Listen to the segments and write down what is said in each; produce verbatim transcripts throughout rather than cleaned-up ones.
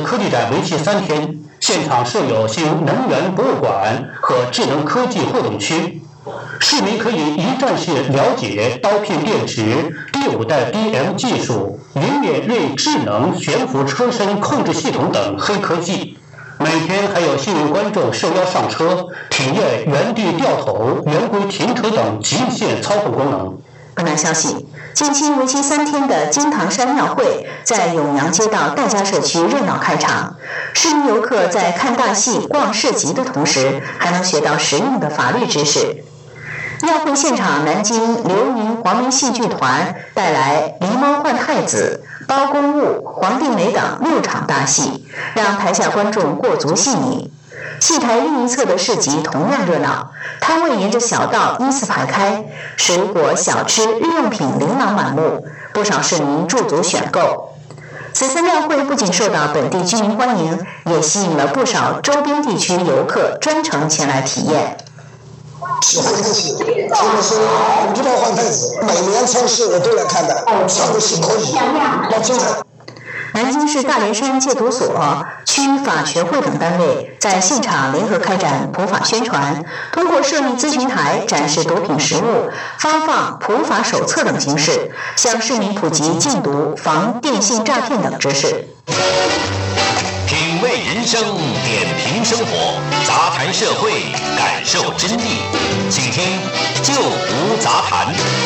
科技展为期三天，现场设有新能源博物馆和智能科技互动区，市民可以一站式了解刀片电池、第五代 D M 技术、云辇锐智能悬浮车身控制系统等黑科技。每天还有幸运观众受邀上车，体验原地掉头、圆规停车等极限操控功能。 本台消息，近期为期三天的金堂山庙会在永阳街道戴家社区热闹开场。市民游客在看大戏、逛市集的同时，还能学到实用的法律知识。庙会现场，南京流民黄梅戏剧团带来《狸猫换太子》、《包公务》、《黄帝眉》等六场大戏，让台下观众过足戏迷。戏台另一侧的市集同样热闹，摊位沿着小道依次排开，水果、小吃、日用品琳琅满目，不少市民驻足选购。此次庙会不仅受到本地居民欢迎，也吸引了不少周边地区游客专程前来体验。 喜欢这个戏，这个是《狸猫换太子》，每年超市我都来看的，上个戏可以，要精彩。 南京市大连山戒毒所、区法学会等单位在现场联合开展普法宣传，通过设立咨询台、展示毒品实物、发放普法手册等形式，向市民普及禁毒、防电信诈骗等知识。 品味人生，点评生活，杂谈社会，感受真谛。请听《旧无杂谈》。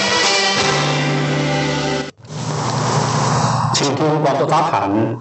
请听广播杂谈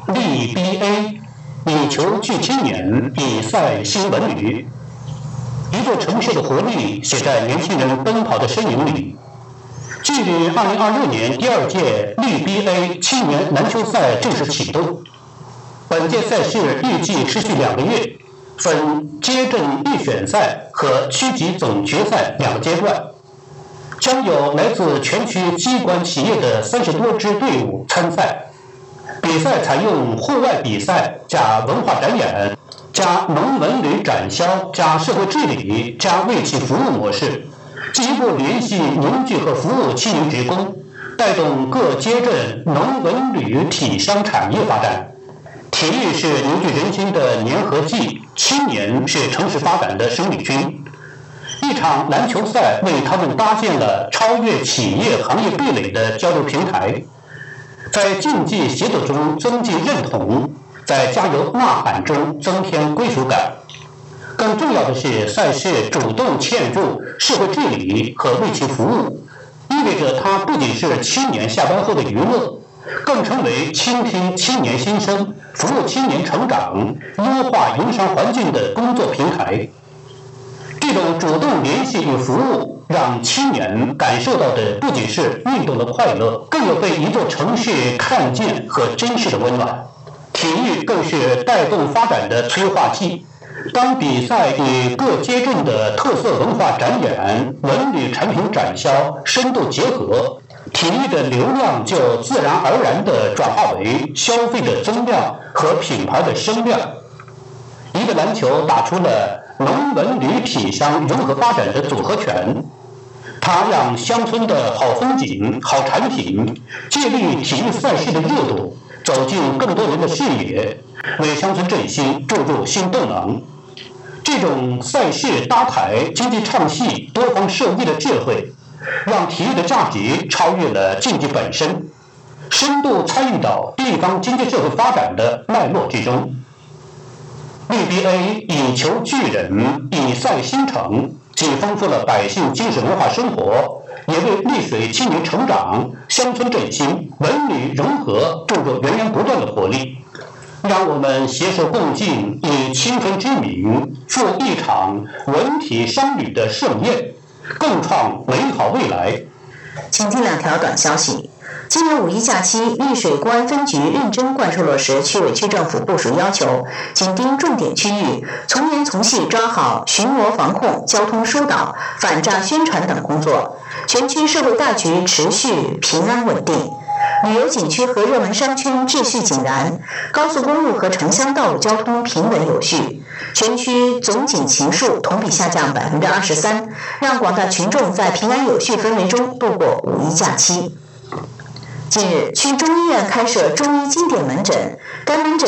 ，B B A， 以球聚青年，比赛新文旅。一座城市的活力写在年轻人奔跑的身影里。距离二零二六年第二届 B B A 青年篮球赛正式启动。本届赛事预计持续两个月，分街镇预选赛和区级总决赛两个阶段。将有来自全区机关企业的三十多支队伍参赛。比赛采用户外比赛加文化展演加农文旅展销加社会治理加为企服务模式，进一步联系农具和服务青年职工，带动各街镇农文旅体商产业发展。体育是凝聚人心的粘合剂，青年是城市发展的生力军。一场篮球赛为他们搭建了超越企业行业壁垒的交流平台，在竞技协作中增进认同，在加油呐喊中增添归属感。更重要的是，赛事主动嵌入社会治理和为其服务，意味着它不仅是青年下班后的娱乐，更成为倾听青年心声、服务青年成长、优化营商环境的工作平台。这种主动联系与服务，让青年感受到的不仅是运动的快乐，更有被一座城市看见和珍视的温暖。体育更是带动发展的催化剂。当比赛与各街镇的特色文化展演、文旅产品展销深度结合，体育的流量就自然而然地转化为消费的增量和品牌的声量。一个篮球打出了农文旅体商融合发展的组合拳，它让乡村的好风景、好产品借力体育赛事的热度，走进更多人的视野，为乡村振兴注入新动能。这种赛事搭台、经济唱戏、多方受益的智慧，让体育的价值超越了竞技本身，深度参与到地方经济社会发展的脉络之中。B B A 以球聚人，以赛兴城，既丰富了百姓精神文化生活，也为丽水青年成长、乡村振兴、文旅融合注入源源不断的活力。让我们携手共进，以青春之名赴一场文体商旅的盛宴，共创美好未来。 请听两条短消息。今年五一假期，丽水公安分局认真贯彻落实区委区政府部署要求，紧盯重点区域，从严从细抓好巡逻防控、交通疏导、反诈宣传等工作，全区社会大局持续平安稳定。旅游景区和热门商圈秩序井然，高速公路和城乡道路交通平稳有序，全区总警勤数同比下降百分之二十三，让广大群众在平安有序氛围中度过五一假期。近日，区中医院开设中医经典门诊，该门诊